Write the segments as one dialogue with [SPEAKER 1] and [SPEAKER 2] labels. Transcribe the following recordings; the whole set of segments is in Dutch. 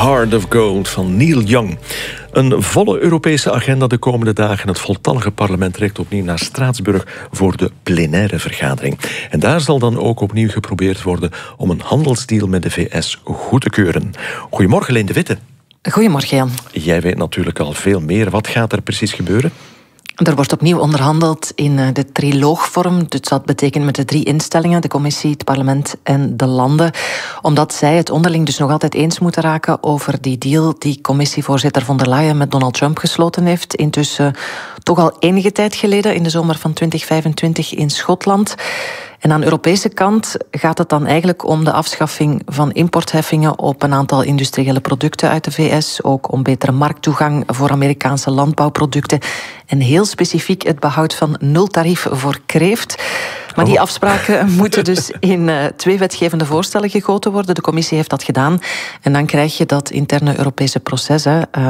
[SPEAKER 1] Heart of Gold van Neil Young. Een volle Europese agenda de komende dagen. Het voltallige parlement trekt opnieuw naar Straatsburg voor de plenaire vergadering. En daar zal dan ook opnieuw geprobeerd worden om een handelsdeal met de VS goed te keuren. Goedemorgen, Leen de Witte.
[SPEAKER 2] Goedemorgen, Jan.
[SPEAKER 1] Jij weet natuurlijk al veel meer. Wat gaat er precies gebeuren?
[SPEAKER 2] Er wordt opnieuw onderhandeld in de triloogvorm. Dus dat betekent met de 3 instellingen, de commissie, het parlement en de landen. Omdat zij het onderling dus nog altijd eens moeten raken over die deal die commissievoorzitter von der Leyen met Donald Trump gesloten heeft. Intussen toch al enige tijd geleden, in de zomer van 2025 in Schotland. En aan de Europese kant gaat het dan eigenlijk om de afschaffing van importheffingen op een aantal industriële producten uit de VS. Ook om betere markttoegang voor Amerikaanse landbouwproducten. En heel specifiek het behoud van 0 tarief voor kreeft. Maar die afspraken moeten dus in 2 wetgevende voorstellen gegoten worden. De commissie heeft dat gedaan. En dan krijg je dat interne Europese proces,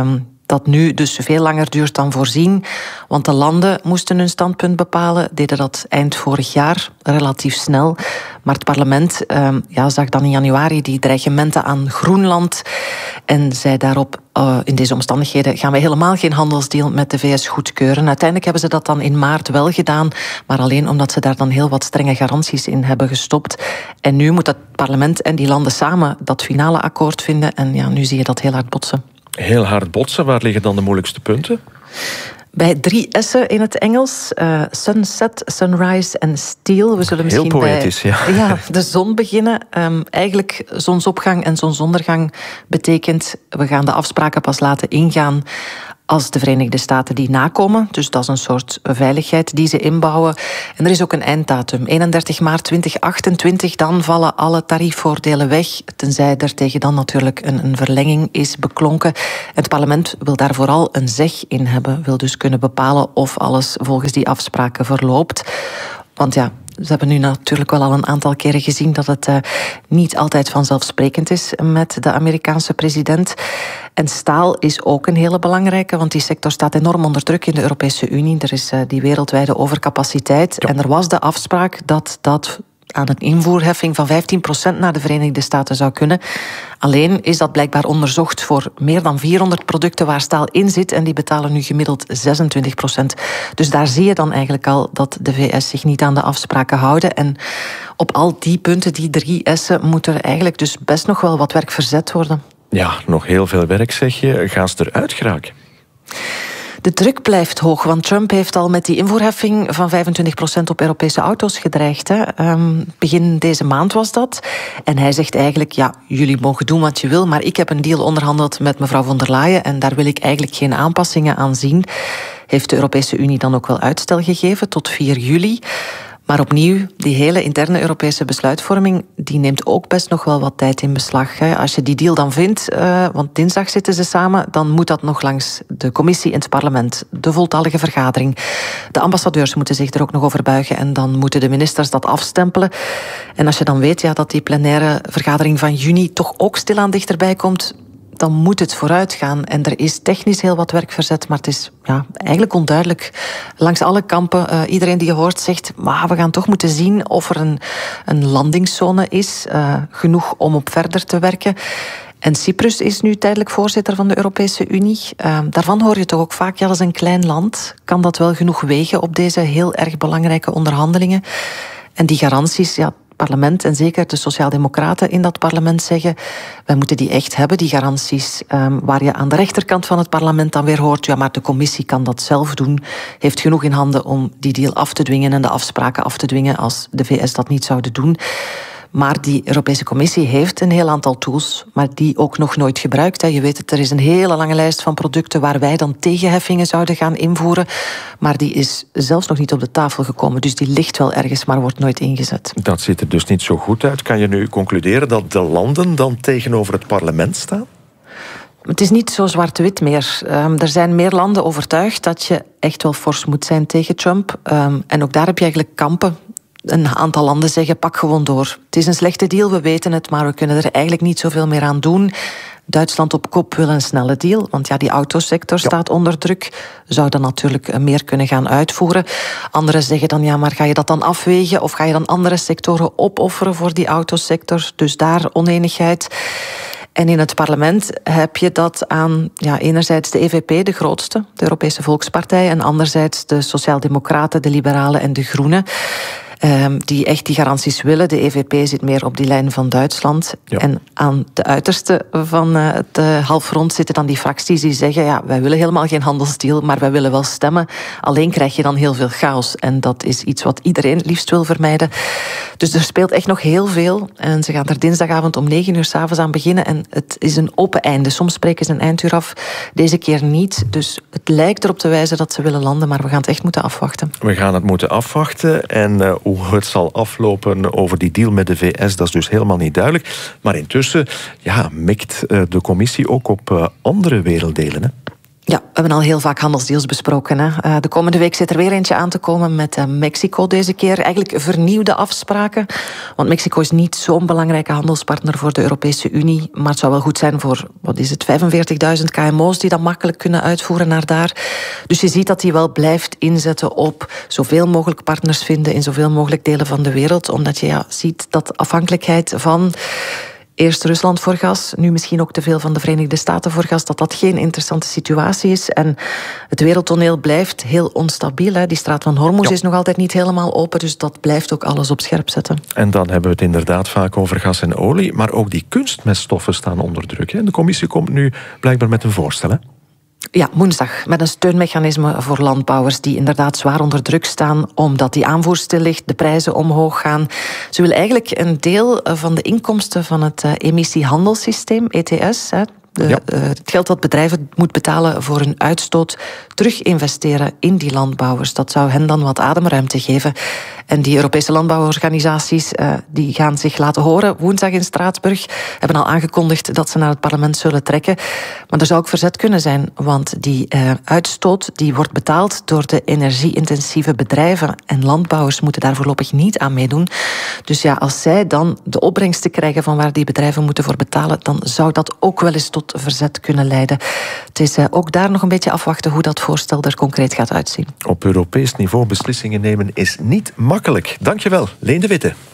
[SPEAKER 2] dat nu dus veel langer duurt dan voorzien. Want de landen moesten hun standpunt bepalen, deden dat eind vorig jaar, relatief snel. Maar het parlement zag dan in januari die dreigementen aan Groenland en zei daarop, in deze omstandigheden gaan wij helemaal geen handelsdeal met de VS goedkeuren. Uiteindelijk hebben ze dat dan in maart wel gedaan, maar alleen omdat ze daar dan heel wat strenge garanties in hebben gestopt. En nu moet het parlement en die landen samen dat finale akkoord vinden. En ja, nu zie je dat heel hard botsen.
[SPEAKER 1] Heel hard botsen. Waar liggen dan de moeilijkste punten?
[SPEAKER 2] Bij 3 S'en in het Engels. Sunset, Sunrise en Steel. We zullen misschien
[SPEAKER 1] heel poëtisch,
[SPEAKER 2] bij de zon beginnen. Eigenlijk zonsopgang en zonsondergang betekent, we gaan de afspraken pas laten ingaan als de Verenigde Staten die nakomen. Dus dat is een soort veiligheid die ze inbouwen. En er is ook een einddatum. 31 maart 2028, dan vallen alle tariefvoordelen weg. Tenzij er tegen dan natuurlijk een verlenging is beklonken. Het parlement wil daar vooral een zeg in hebben. Wil dus kunnen bepalen of alles volgens die afspraken verloopt. Want ja, ze hebben nu natuurlijk wel al een aantal keren gezien dat het niet altijd vanzelfsprekend is met de Amerikaanse president. En staal is ook een hele belangrijke, want die sector staat enorm onder druk in de Europese Unie. Er is die wereldwijde overcapaciteit. Ja. En er was de afspraak dat aan een invoerheffing van 15% naar de Verenigde Staten zou kunnen. Alleen is dat blijkbaar onderzocht voor meer dan 400 producten waar staal in zit en die betalen nu gemiddeld 26%. Dus daar zie je dan eigenlijk al dat de VS zich niet aan de afspraken houden. En op al die punten, die 3 S'en, moet er eigenlijk dus best nog wel wat werk verzet worden. Ja,
[SPEAKER 1] nog heel veel werk, zeg je. Gaan ze eruit geraken?
[SPEAKER 2] De druk blijft hoog, want Trump heeft al met die invoerheffing van 25% op Europese auto's gedreigd. Begin deze maand was dat. En hij zegt eigenlijk, ja, jullie mogen doen wat je wil, maar ik heb een deal onderhandeld met mevrouw von der Leyen en daar wil ik eigenlijk geen aanpassingen aan zien. Heeft de Europese Unie dan ook wel uitstel gegeven tot 4 juli. Maar opnieuw, die hele interne Europese besluitvorming, die neemt ook best nog wel wat tijd in beslag. Als je die deal dan vindt, want dinsdag zitten ze samen, dan moet dat nog langs de commissie in het parlement, de voltallige vergadering. De ambassadeurs moeten zich er ook nog over buigen en dan moeten de ministers dat afstempelen. En als je dan weet dat die plenaire vergadering van juni toch ook stilaan dichterbij komt, dan moet het vooruit gaan. En er is technisch heel wat werk verzet, maar het is eigenlijk onduidelijk. Langs alle kampen, iedereen die je hoort zegt, maar we gaan toch moeten zien of er een landingszone is, genoeg om op verder te werken. En Cyprus is nu tijdelijk voorzitter van de Europese Unie. Daarvan hoor je toch ook vaak, dat is een klein land. Kan dat wel genoeg wegen op deze heel erg belangrijke onderhandelingen? En die garanties, parlement en zeker de sociaaldemocraten in dat parlement zeggen, wij moeten die echt hebben, die garanties. Waar je aan de rechterkant van het parlement dan weer hoort, maar de commissie kan dat zelf doen, heeft genoeg in handen om die deal af te dwingen en de afspraken af te dwingen als de VS dat niet zouden doen. Maar die Europese Commissie heeft een heel aantal tools, maar die ook nog nooit gebruikt. Je weet het, er is een hele lange lijst van producten waar wij dan tegenheffingen zouden gaan invoeren. Maar die is zelfs nog niet op de tafel gekomen. Dus die ligt wel ergens, maar wordt nooit ingezet.
[SPEAKER 1] Dat ziet er dus niet zo goed uit. Kan je nu concluderen dat de landen dan tegenover het parlement staan?
[SPEAKER 2] Het is niet zo zwart-wit meer. Er zijn meer landen overtuigd dat je echt wel fors moet zijn tegen Trump. En ook daar heb je eigenlijk kampen. Een aantal landen zeggen, pak gewoon door. Het is een slechte deal, we weten het, maar we kunnen er eigenlijk niet zoveel meer aan doen. Duitsland op kop wil een snelle deal, want die autosector staat onder druk. Zou dan natuurlijk meer kunnen gaan uitvoeren. Anderen zeggen dan, maar ga je dat dan afwegen of ga je dan andere sectoren opofferen voor die autosector? Dus daar oneenigheid. En in het parlement heb je dat aan enerzijds de EVP, de grootste, de Europese Volkspartij, en anderzijds de Sociaaldemocraten, de Liberalen en de Groenen. Die echt die garanties willen. De EVP zit meer op die lijn van Duitsland. Ja. En aan de uiterste van het halfrond zitten dan die fracties die zeggen, wij willen helemaal geen handelsdeal, maar wij willen wel stemmen. Alleen krijg je dan heel veel chaos. En dat is iets wat iedereen liefst wil vermijden. Dus er speelt echt nog heel veel. En ze gaan er dinsdagavond om 9:00 s'avonds aan beginnen. En het is een open einde. Soms spreken ze een einduur af. Deze keer niet. Dus het lijkt erop te wijzen dat ze willen landen, maar we gaan het echt moeten afwachten.
[SPEAKER 1] We gaan het moeten afwachten. En hoe het zal aflopen over die deal met de VS, dat is dus helemaal niet duidelijk. Maar intussen mikt de commissie ook op andere werelddelen, hè?
[SPEAKER 2] Ja, we hebben al heel vaak handelsdeals besproken. Hè. De komende week zit er weer eentje aan te komen met Mexico deze keer. Eigenlijk vernieuwde afspraken. Want Mexico is niet zo'n belangrijke handelspartner voor de Europese Unie. Maar het zou wel goed zijn voor, 45.000 KMO's die dat makkelijk kunnen uitvoeren naar daar. Dus je ziet dat hij wel blijft inzetten op zoveel mogelijk partners vinden in zoveel mogelijk delen van de wereld. Omdat je ziet dat afhankelijkheid van eerst Rusland voor gas, nu misschien ook te veel van de Verenigde Staten voor gas, dat geen interessante situatie is. En het wereldtoneel blijft heel onstabiel. Hè. Die straat van Hormuz is nog altijd niet helemaal open, dus dat blijft ook alles op scherp zetten.
[SPEAKER 1] En dan hebben we het inderdaad vaak over gas en olie, maar ook die kunstmeststoffen staan onder druk. Hè. De commissie komt nu blijkbaar met een voorstel, hè?
[SPEAKER 2] Ja, woensdag, met een steunmechanisme voor landbouwers die inderdaad zwaar onder druk staan omdat die aanvoer stil ligt, de prijzen omhoog gaan. Ze willen eigenlijk een deel van de inkomsten van het emissiehandelssysteem, ETS, het geld dat bedrijven moeten betalen voor hun uitstoot, terug investeren in die landbouwers. Dat zou hen dan wat ademruimte geven. En die Europese landbouworganisaties die gaan zich laten horen. Woensdag in Straatsburg hebben al aangekondigd dat ze naar het parlement zullen trekken. Maar er zou ook verzet kunnen zijn, want die uitstoot die wordt betaald door de energie-intensieve bedrijven. En landbouwers moeten daar voorlopig niet aan meedoen. Dus als zij dan de opbrengsten krijgen van waar die bedrijven moeten voor betalen, dan zou dat ook wel eens tot verzet kunnen leiden. Het is ook daar nog een beetje afwachten hoe dat voorstel er concreet gaat uitzien.
[SPEAKER 1] Op Europees niveau beslissingen nemen is niet makkelijk. Dankjewel, Leen de Witte.